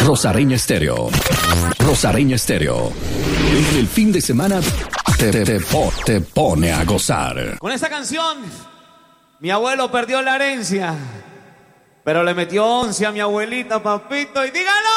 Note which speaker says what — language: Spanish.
Speaker 1: Rosarreño Estéreo. Rosarreño Estéreo. El fin de semana te pone a gozar.
Speaker 2: Con esta canción, mi abuelo perdió la herencia, pero le metió 11 a mi abuelita, papito, y dígalo.